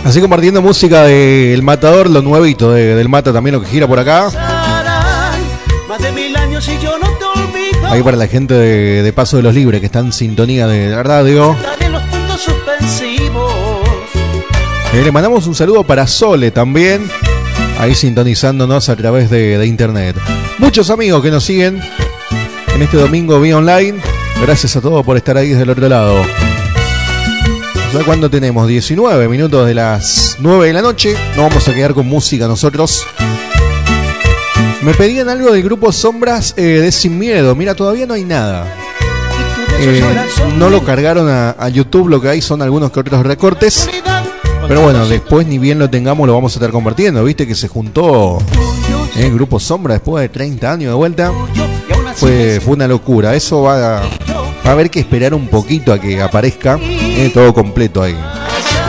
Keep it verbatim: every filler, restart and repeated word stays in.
Así compartiendo música de El Matador, lo nuevito de, del Mata también, lo que gira por acá. Ahí para la gente de, de Paso de los Libres que está en sintonía de la radio. Eh, le mandamos un saludo para Sole también, ahí sintonizándonos a través de, de internet. Muchos amigos que nos siguen en este domingo vía online. Gracias a todos por estar ahí desde el otro lado. ¿Ya cuándo tenemos? diecinueve minutos de las nueve de la noche. Nos vamos a quedar con música nosotros. Me pedían algo del grupo Sombras eh, de Sin Miedo. Mira, todavía no hay nada. Eh, no lo cargaron a, a YouTube, lo que hay son algunos que otros recortes. Pero bueno, después ni bien lo tengamos lo vamos a estar compartiendo. Viste que se juntó el grupo Sombra después de treinta años de vuelta. Fue, fue una locura. Eso va a, va a haber que esperar un poquito a que aparezca eh, todo completo ahí.